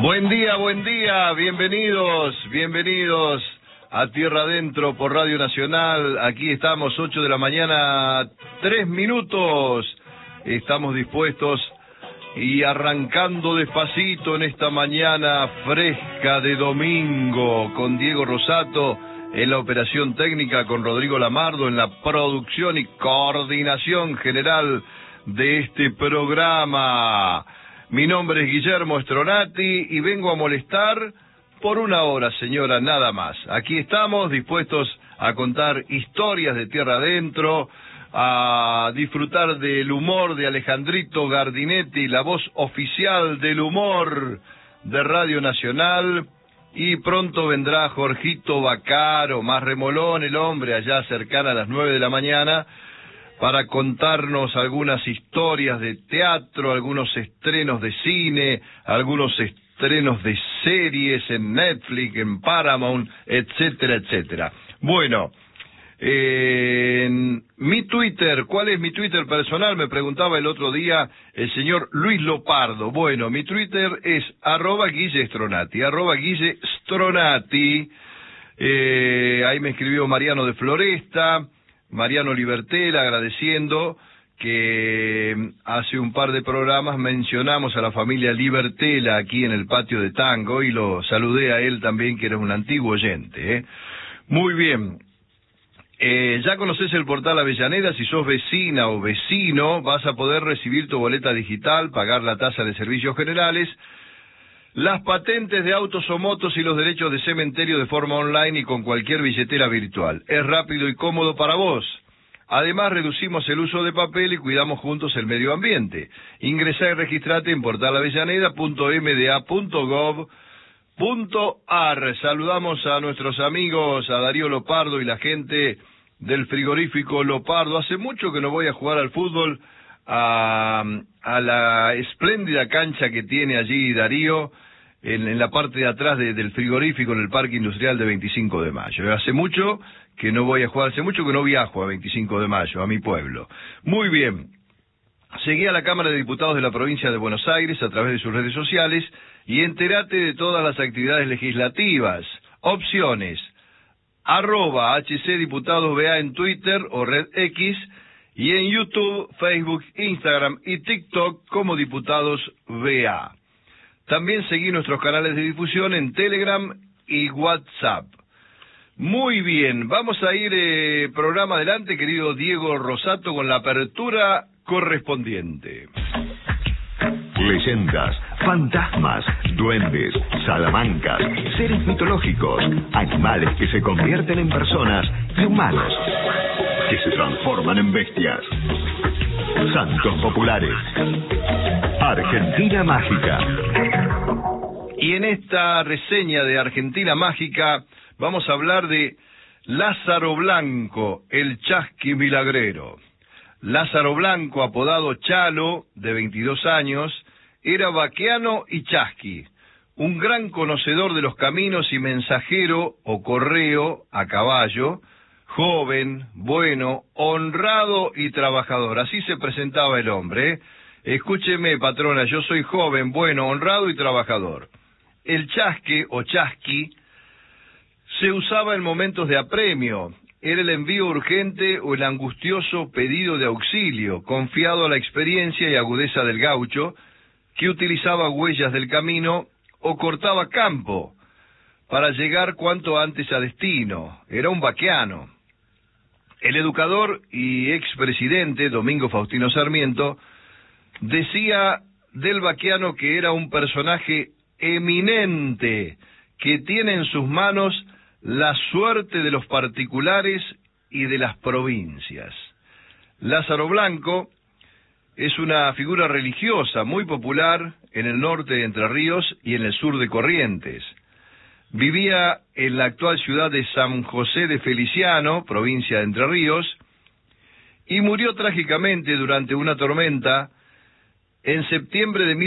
Buen día, bienvenidos a Tierra Adentro por Radio Nacional. Aquí estamos, 8 de la mañana, 3 minutos. Estamos dispuestos y arrancando despacito en esta mañana fresca de domingo, con Diego Rosato en la operación técnica, con Rodrigo Lamardo en la producción y coordinación general de este programa. Mi nombre es Guillermo Stronati y vengo a molestar por una hora, señora, nada más. Aquí estamos dispuestos a contar historias de tierra adentro, a disfrutar del humor de Alejandrito Gardinetti, la voz oficial del humor de Radio Nacional, y pronto vendrá Jorgito Bacaro, más remolón el hombre, allá cercana a las 9 de la mañana, para contarnos algunas historias de teatro, algunos estrenos de cine, algunos estrenos de series en Netflix, en Paramount, etcétera, etcétera. Bueno, mi Twitter, ¿cuál es mi Twitter personal? Me preguntaba el otro día el señor Luis Lopardo. Bueno, mi Twitter es @GuilleStronati, @GuilleStronati. Ahí me escribió Mariano de Floresta, Mariano Libertela, agradeciendo que hace un par de programas mencionamos a la familia Libertela aquí en el patio de Tango, y lo saludé a él también, que era un antiguo oyente. Muy bien. Ya conoces el portal Avellaneda. Si sos vecina o vecino, vas a poder recibir tu boleta digital, pagar la tasa de servicios generales, las patentes de autos o motos y los derechos de cementerio de forma online y con cualquier billetera virtual. Es rápido y cómodo para vos. Además, reducimos el uso de papel y cuidamos juntos el medio ambiente. Ingresá y registrate en portalavellaneda.mda.gov.ar. Saludamos a nuestros amigos, a Darío Lopardo y la gente del frigorífico Lopardo. Hace mucho que no voy a jugar al fútbol a la espléndida cancha que tiene allí Darío, en la parte de atrás del frigorífico, en el Parque Industrial de 25 de Mayo. Hace mucho que no voy a jugar, hace mucho que no viajo a 25 de Mayo, a mi pueblo. Muy bien. Seguí a la Cámara de Diputados de la provincia de Buenos Aires a través de sus redes sociales y entérate de todas las actividades legislativas. Opciones: @HCDiputadosBA en Twitter o Red X, y en YouTube, Facebook, Instagram y TikTok como Diputados BA. También seguí nuestros canales de difusión en Telegram y WhatsApp. Muy bien, vamos a ir programa adelante, querido Diego Rosato, con la apertura correspondiente. Leyendas, fantasmas, duendes, salamancas, seres mitológicos, animales que se convierten en personas y humanos que se transforman en bestias. Santos populares. Argentina Mágica. Y en esta reseña de Argentina Mágica vamos a hablar de Lázaro Blanco, el chasqui milagrero. Lázaro Blanco, apodado Chalo, de 22 años, era vaqueano y chasqui, un gran conocedor de los caminos y mensajero o correo a caballo, joven, bueno, honrado y trabajador. Así se presentaba el hombre. Escúcheme, patrona, yo soy joven, bueno, honrado y trabajador. El chasque o chasqui se usaba en momentos de apremio. Era el envío urgente o el angustioso pedido de auxilio, confiado a la experiencia y agudeza del gaucho, que utilizaba huellas del camino o cortaba campo para llegar cuanto antes a destino. Era un vaqueano. El educador y expresidente Domingo Faustino Sarmiento decía del vaqueano que era un personaje eminente, que tiene en sus manos la suerte de los particulares y de las provincias. Lázaro Blanco es una figura religiosa muy popular en el norte de Entre Ríos y en el sur de Corrientes. Vivía en la actual ciudad de San José de Feliciano, provincia de Entre Ríos, y murió trágicamente durante una tormenta en septiembre de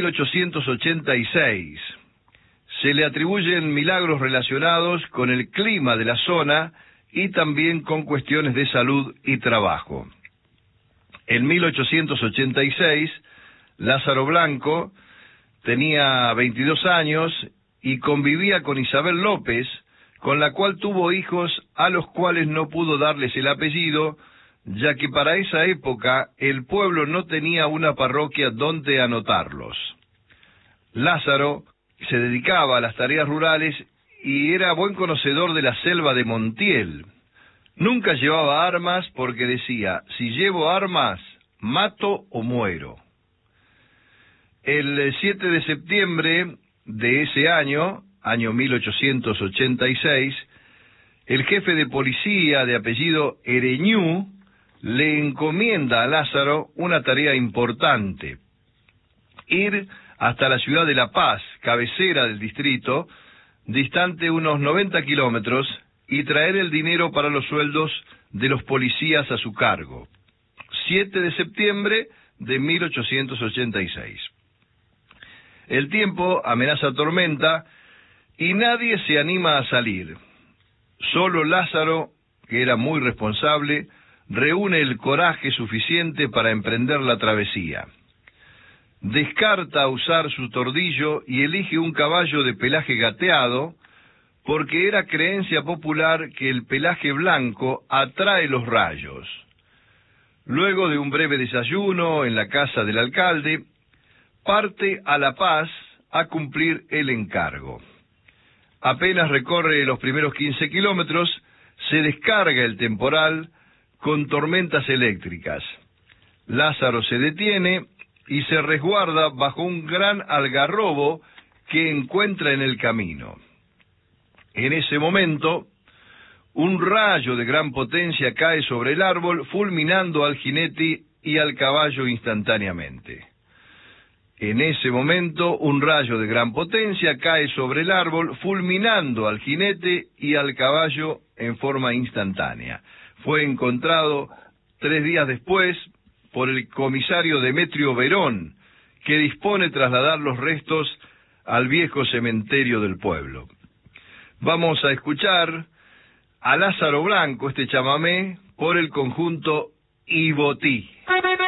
1886. Se le atribuyen milagros relacionados con el clima de la zona y también con cuestiones de salud y trabajo. En 1886, Lázaro Blanco tenía 22 años y convivía con Isabel López, con la cual tuvo hijos a los cuales no pudo darles el apellido, ya que para esa época el pueblo no tenía una parroquia donde anotarlos. Lázaro se dedicaba a las tareas rurales y era buen conocedor de la selva de Montiel. Nunca llevaba armas porque decía, si llevo armas, mato o muero. El 7 de septiembre de ese año 1886, el jefe de policía de apellido Ereñú le encomienda a Lázaro una tarea importante: ir hasta la ciudad de La Paz, cabecera del distrito, distante unos 90 kilómetros, y traer el dinero para los sueldos de los policías a su cargo. 7 de septiembre de 1886. El tiempo amenaza tormenta y nadie se anima a salir. Solo Lázaro, que era muy responsable, reúne el coraje suficiente para emprender la travesía. Descarta usar su tordillo y elige un caballo de pelaje gateado, porque era creencia popular que el pelaje blanco atrae los rayos. Luego de un breve desayuno en la casa del alcalde, parte a La Paz a cumplir el encargo. Apenas recorre los primeros 15 kilómetros, se descarga el temporal con tormentas eléctricas. Lázaro se detiene y se resguarda bajo un gran algarrobo que encuentra en el camino. En ese momento, un rayo de gran potencia cae sobre el árbol, fulminando al jinete y al caballo instantáneamente. En ese momento, un rayo de gran potencia cae sobre el árbol, fulminando al jinete y al caballo en forma instantánea. Fue encontrado 3 días después por el comisario Demetrio Verón, que dispone trasladar los restos al viejo cementerio del pueblo. Vamos a escuchar a Lázaro Blanco, este chamamé, por el conjunto Ibotí.